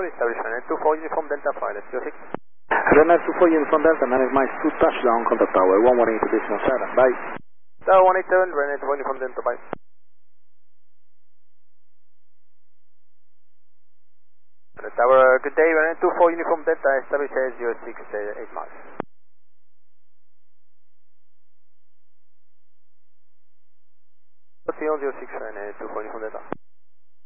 establish runway 24 Uniform Delta Flight, let's go 6. Runway 24 Uniform Delta, manage my 2 touchdown, contact tower, 118 additional 7, bye. Tower 187, runway 24 Uniform Delta, bye. Tower, good day, runway 24 Uniform Delta, establish as 06, 8 miles. What's the 06, runway 24 Uniform Delta?